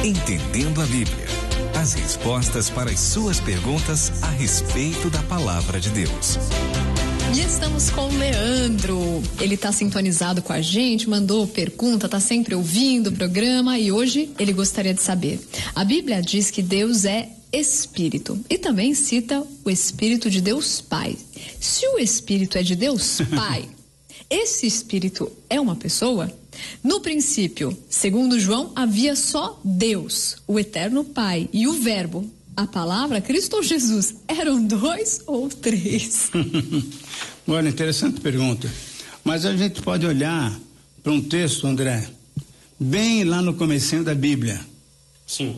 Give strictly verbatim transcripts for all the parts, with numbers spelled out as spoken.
Entendendo a Bíblia. As respostas para as suas perguntas a respeito da palavra de Deus. E estamos com o Leandro. Ele está sintonizado com a gente, mandou pergunta, está sempre ouvindo o programa e hoje ele gostaria de saber. A Bíblia diz que Deus é Espírito e também cita o Espírito de Deus Pai. Se o Espírito é de Deus Pai, esse Espírito é uma pessoa? No princípio, segundo João, havia só Deus, o eterno Pai, e o Verbo, a palavra, Cristo ou Jesus, eram dois ou três? Olha, interessante pergunta. Mas a gente pode olhar para um texto, André, bem lá no comecinho da Bíblia. Sim.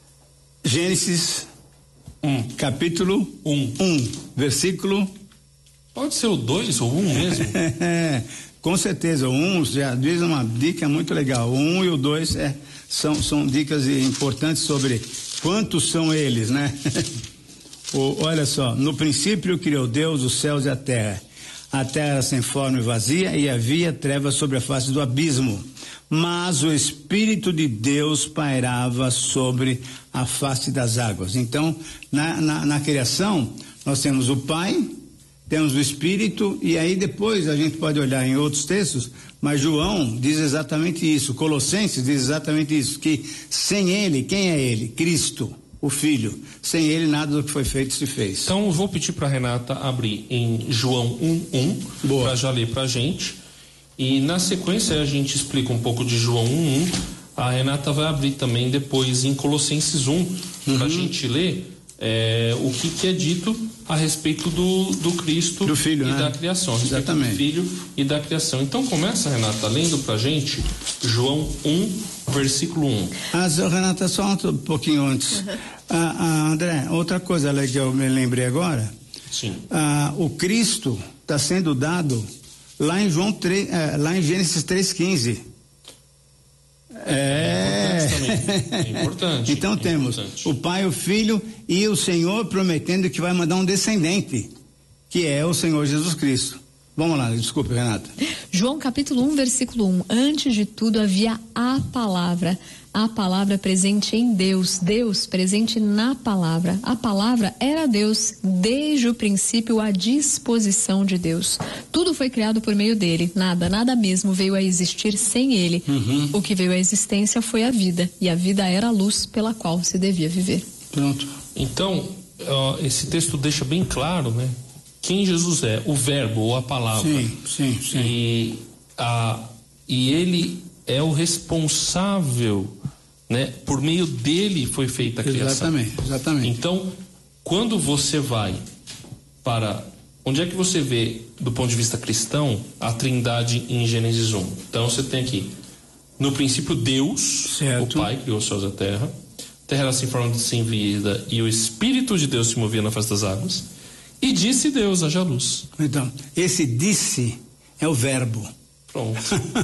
Gênesis um. capítulo um. um, versículo... Pode ser o dois ou um mesmo? É, com certeza, o um já diz uma dica muito legal. O um e o dois é, são, são dicas importantes sobre quantos são eles, né? o, olha só, no princípio criou Deus os céus e a terra. A terra era sem forma e vazia e havia trevas sobre a face do abismo. Mas o Espírito de Deus pairava sobre a face das águas. Então, na, na, na criação, nós temos o Pai, temos o Espírito, e aí depois a gente pode olhar em outros textos, mas João diz exatamente isso, Colossenses diz exatamente isso, que sem ele, quem é ele? Cristo, o Filho. Sem ele nada do que foi feito se fez. Então eu vou pedir para Renata abrir em João um, um, para já ler pra gente, e na sequência a gente explica um pouco de João um, um. A Renata vai abrir também depois em Colossenses um, uhum. Pra gente ler é, o que, que é dito a respeito do, do Cristo do filho, e né? da criação, a respeito Exatamente. do Filho e da criação. Então começa, Renata, lendo pra gente João um, versículo um. Ah, Renata, só um pouquinho antes. Uhum. Ah, ah, André, outra coisa que eu me lembrei agora. Sim. Ah, o Cristo está sendo dado lá em João três, eh, lá em Gênesis três quinze. É, é importante. Então é temos importante. O Pai, o Filho e o Senhor prometendo que vai mandar um descendente, que é o Senhor Jesus Cristo. Vamos lá, desculpe, Renata. João capítulo um, versículo um. Antes de tudo havia a palavra, a palavra presente em Deus, Deus presente na palavra. A palavra era Deus desde o princípio, à disposição de Deus. Tudo foi criado por meio dele, nada, nada mesmo veio a existir sem ele. Uhum. O que veio à existência foi a vida, e a vida era a luz pela qual se devia viver. Pronto. Então, ó, esse texto deixa bem claro, né? Quem Jesus é, o verbo ou a palavra. Sim, sim, sim. E, a, e ele é o responsável, né? Por meio dele foi feita a criação. Exatamente, exatamente. Então, quando você vai para... Onde é que você vê, do ponto de vista cristão, a trindade em Gênesis um? Então, você tem aqui, no princípio, Deus, certo. O Pai, criou os céus e a terra. A terra era sem forma de sem vida e o Espírito de Deus se movia na face das águas. E disse Deus, haja luz. Então, esse disse é o verbo. Pronto.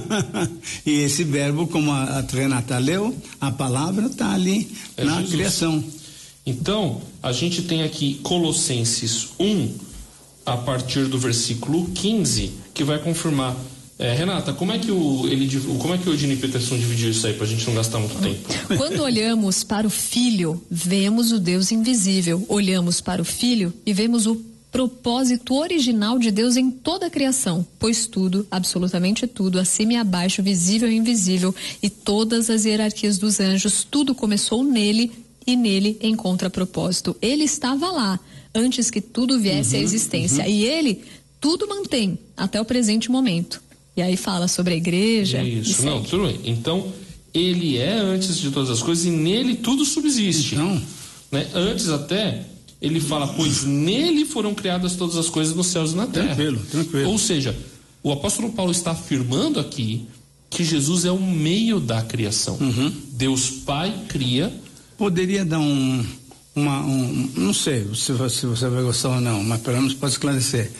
E esse verbo, como a, a Renata leu, a palavra está ali é na Jesus. Criação. Então, a gente tem aqui Colossenses um, a partir do versículo quinze, que vai confirmar. É, Renata, como é que o ele como é que o Eugênio Peterson dividiu isso aí pra gente não gastar muito tempo? Quando olhamos para o Filho, vemos o Deus invisível. Olhamos para o Filho e vemos o propósito original de Deus em toda a criação, pois tudo, absolutamente tudo, acima e abaixo, visível e invisível, e todas as hierarquias dos anjos, tudo começou nele e nele encontra propósito. Ele estava lá antes que tudo viesse uhum, à existência, uhum. E ele tudo mantém até o presente momento. E aí fala sobre a igreja. Isso, não, tudo bem. Então, ele é antes de todas as coisas e nele tudo subsiste. Então, né? Antes até, ele fala, pois nele foram criadas todas as coisas nos céus e na terra. Tranquilo, tranquilo. Ou seja, o apóstolo Paulo está afirmando aqui que Jesus é o meio da criação. Uhum. Deus Pai cria. Poderia dar um, uma, um, não sei se você, se você vai gostar ou não, mas pelo menos pode esclarecer.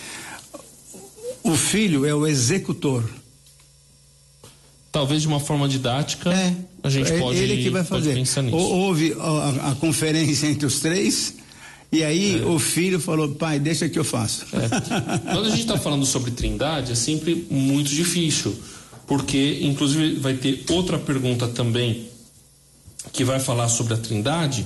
O filho é o executor. Talvez de uma forma didática, é, a gente é pode, ele que vai fazer. pensar nisso. Houve a, a conferência entre os três, e aí é. o filho falou, pai, deixa que eu faço. É. Quando a gente está falando sobre trindade, é sempre muito difícil, porque inclusive vai ter outra pergunta também que vai falar sobre a Trindade,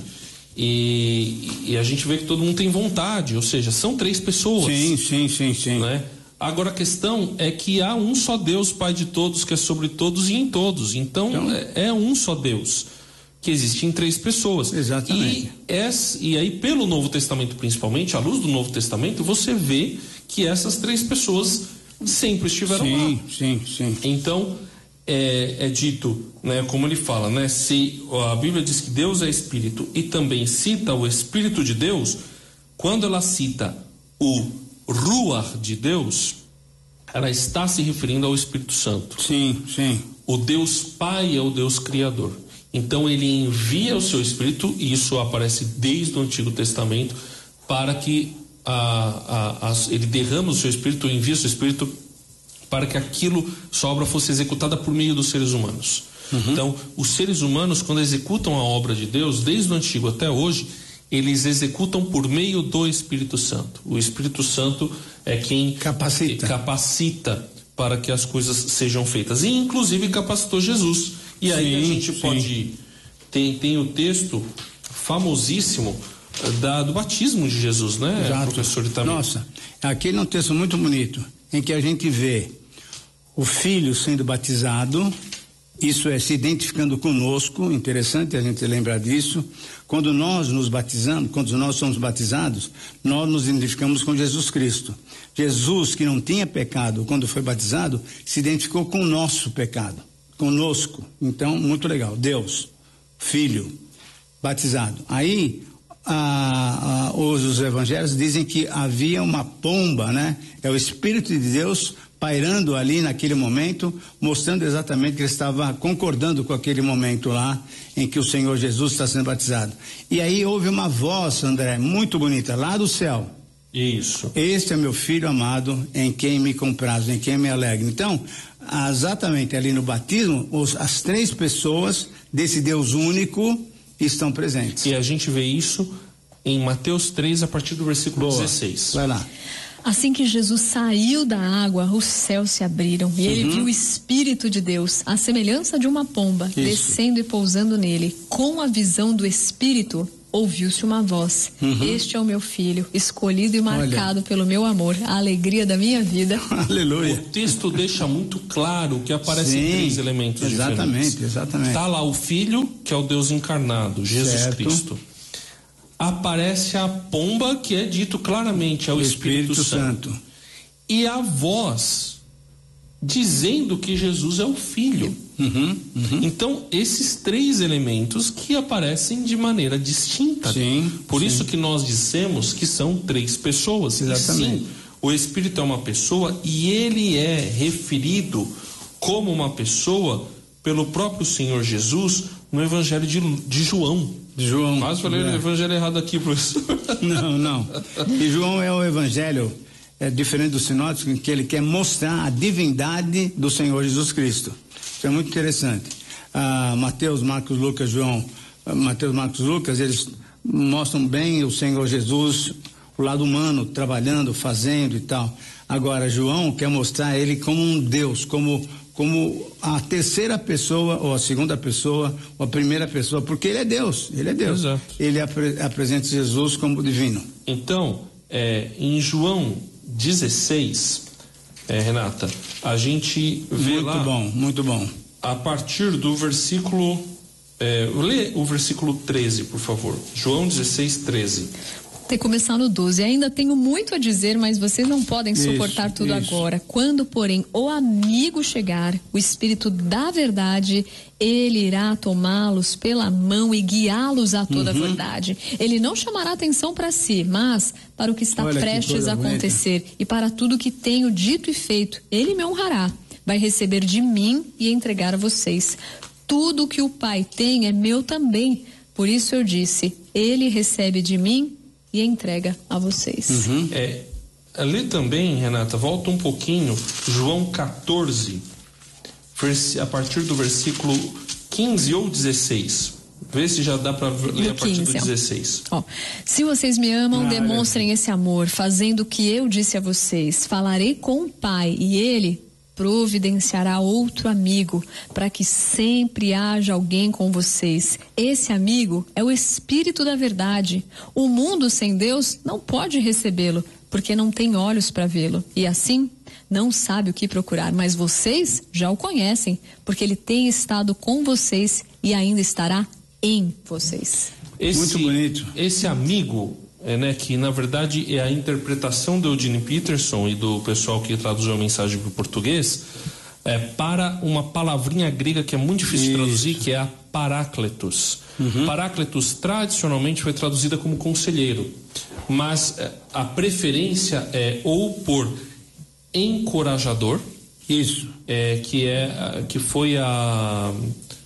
e, e a gente vê que todo mundo tem vontade, ou seja, são três pessoas. Sim, sim, sim, sim. Né? Agora a questão é que há um só Deus, Pai de todos, que é sobre todos e em todos. Então, então é, é um só Deus, que existe em três pessoas. Exatamente. E, essa, e aí, pelo Novo Testamento principalmente, à luz do Novo Testamento, você vê que essas três pessoas sempre estiveram sim, lá. Sim, sim, sim. Então, é, é dito, né, como ele fala, né, se a Bíblia diz que Deus é Espírito e também cita o Espírito de Deus, quando ela cita o Ruach de Deus, ela está se referindo ao Espírito Santo. Sim, sim. O Deus Pai é o Deus Criador. Então ele envia o seu Espírito, e isso aparece desde o Antigo Testamento, para que a, a, a, ele derrama o seu Espírito, envia o seu Espírito para que aquilo, sua obra fosse executada por meio dos seres humanos. Uhum. Então, os seres humanos, quando executam a obra de Deus, desde o Antigo até hoje, eles executam por meio do Espírito Santo. O Espírito Santo é quem capacita, capacita para que as coisas sejam feitas. E inclusive capacitou Jesus. E sim, aí a gente sim. pode... Tem, tem o texto famosíssimo da, do batismo de Jesus, né, Exato. Professor Itamir? Nossa, aqui é um texto muito bonito, em que a gente vê o Filho sendo batizado, isso é, se identificando conosco, interessante a gente lembrar disso. Quando nós nos batizamos, quando nós somos batizados, nós nos identificamos com Jesus Cristo. Jesus, que não tinha pecado quando foi batizado, se identificou com o nosso pecado, conosco. Então, muito legal. Deus, Filho, batizado. Aí, a, a, os, os evangelhos dizem que havia uma pomba, né? É o Espírito de Deus pairando ali naquele momento, mostrando exatamente que ele estava concordando com aquele momento lá em que o Senhor Jesus está sendo batizado. E aí houve uma voz, André, muito bonita, lá do céu. Isso. Este é meu filho amado, em quem me comprazo, em quem me alegro. Então, exatamente ali no batismo, os, as três pessoas desse Deus único estão presentes. E a gente vê isso em Mateus três, a partir do versículo Boa. dezesseis. Vai lá. Assim que Jesus saiu da água, os céus se abriram e ele uhum. viu o Espírito de Deus, à semelhança de uma pomba, Isso. descendo e pousando nele. Com a visão do Espírito, ouviu-se uma voz. Uhum. Este é o meu filho, escolhido e marcado Olha. pelo meu amor, a alegria da minha vida. Aleluia. O texto deixa muito claro que aparecem Sim, três elementos exatamente, diferentes. Exatamente. Está lá o Filho, que é o Deus encarnado, Jesus certo. Cristo. Aparece a pomba, que é dito claramente, é o, o Espírito, Espírito Santo. Santo. E a voz dizendo que Jesus é o Filho. Uhum, uhum. Então, esses três elementos que aparecem de maneira distinta. Sim, Por sim. isso que nós dissemos que são três pessoas. Exatamente. E sim, o Espírito é uma pessoa e ele é referido como uma pessoa pelo próprio Senhor Jesus no Evangelho de, de João. João. Quase falei é. o Evangelho errado aqui, professor. Não, não. E João é o Evangelho é, diferente dos sinóticos, em que ele quer mostrar a divindade do Senhor Jesus Cristo. Isso é muito interessante. Ah, Mateus, Marcos, Lucas, João, Mateus, Marcos, Lucas, eles mostram bem o Senhor Jesus, o lado humano, trabalhando, fazendo e tal. Agora, João quer mostrar ele como um Deus, como como a terceira pessoa, ou a segunda pessoa, ou a primeira pessoa, porque ele é Deus, ele é Deus. Exato. Ele apre, apresenta Jesus como divino. Então, é, em João dezesseis, é, Renata, a gente vê muito lá... Muito bom, muito bom. A partir do versículo... É, lê o versículo treze, por favor. João dezesseis, treze. Ter começar no doze. Ainda tenho muito a dizer, mas vocês não podem suportar isso, tudo isso. agora. Quando, porém, o amigo chegar, o Espírito da verdade, ele irá tomá-los pela mão e guiá-los a toda uhum. a verdade. Ele não chamará atenção para si, mas para o que está Olha prestes que a acontecer bonita. E para tudo que tenho dito e feito. Ele me honrará, vai receber de mim e entregar a vocês. Tudo que o Pai tem é meu também. Por isso eu disse, ele recebe de mim e entrega a vocês. Uhum. É, ali também, Renata, volta um pouquinho, João quatorze, a partir do versículo quinze ou dezesseis. Vê se já dá para ler a partir do dezesseis. Ó, se vocês me amam, ah, demonstrem é. esse amor, fazendo o que eu disse a vocês. Falarei com o Pai e ele providenciará outro amigo, para que sempre haja alguém com vocês. Esse amigo é o Espírito da verdade. O mundo sem Deus não pode recebê-lo, porque não tem olhos para vê-lo. E assim, não sabe o que procurar. Mas vocês já o conhecem, porque ele tem estado com vocês e ainda estará em vocês. Esse, Muito bonito. Esse amigo, é, né, que na verdade é a interpretação do Eugene Peterson e do pessoal que traduziu a mensagem para o português, é, para uma palavrinha grega que é muito difícil de traduzir, que é a parácletos. Uhum. Parácletos tradicionalmente foi traduzida como conselheiro, mas é, a preferência é ou por encorajador, isso, é, que é que foi a,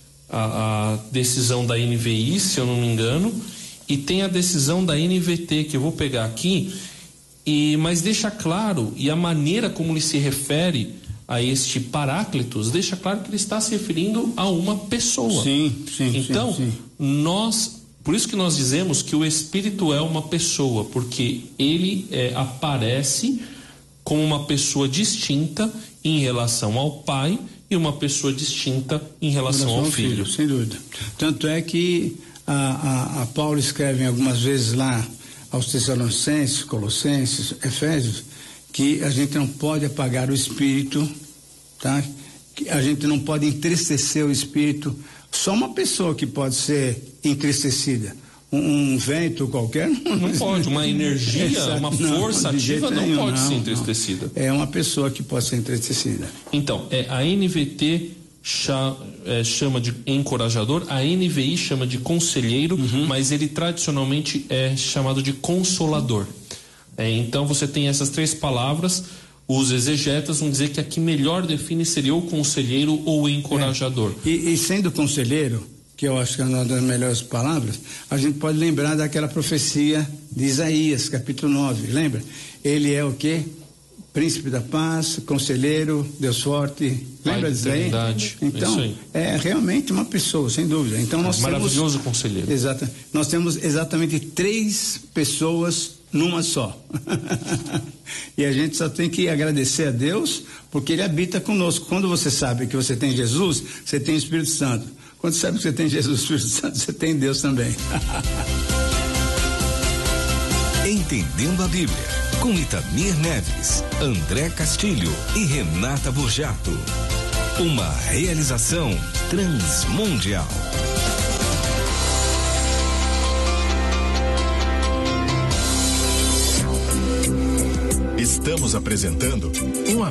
a, a decisão da N V I, se eu não me engano, e tem a decisão da N V T, que eu vou pegar aqui, e, mas deixa claro, e a maneira como ele se refere a este paráclitos, deixa claro que ele está se referindo a uma pessoa. Sim, sim, então, sim, sim. nós, por isso que nós dizemos que o Espírito é uma pessoa, porque ele é, aparece como uma pessoa distinta em relação ao Pai e uma pessoa distinta em relação, em relação ao, ao filho. filho. Sem dúvida. Tanto é que a, a, a Paulo escreve algumas vezes lá aos Tessalonicenses, Colossenses, Efésios, que a gente não pode apagar o Espírito, tá? Que a gente não pode entristecer o Espírito. Só uma pessoa que pode ser entristecida. Um, um vento qualquer não, não pode, uma energia, Exato. uma força não, ativa não nenhum, pode não, ser entristecida. Não. É uma pessoa que pode ser entristecida. Então, é, a N V T chama, é, chama de encorajador, a N V I chama de conselheiro, uhum. mas ele tradicionalmente é chamado de consolador. É, então você tem essas três palavras. Os exegetas vão dizer que a que melhor define seria o conselheiro ou o encorajador. É. E, e sendo conselheiro, que eu acho que é uma das melhores palavras, a gente pode lembrar daquela profecia de Isaías, capítulo nove, lembra? Ele é o quê? Príncipe da paz, conselheiro, Deus forte, lembra disso aí? Então, isso aí. É realmente uma pessoa, sem dúvida. Então nós Maravilhoso temos, conselheiro. Exato. Nós temos exatamente três pessoas numa só. E a gente só tem que agradecer a Deus, porque Ele habita conosco. Quando você sabe que você tem Jesus, você tem o Espírito Santo. Quando você sabe que você tem Jesus, Espírito Santo, você tem Deus também. Entendendo a Bíblia, com Itamir Neves, André Castilho e Renata Burjato. Uma realização Transmundial. Estamos apresentando uma